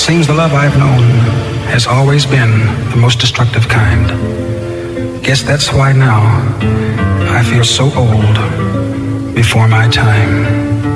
Seems the love I've known has always been the most destructive kind. Guess that's why now I feel so old before my time.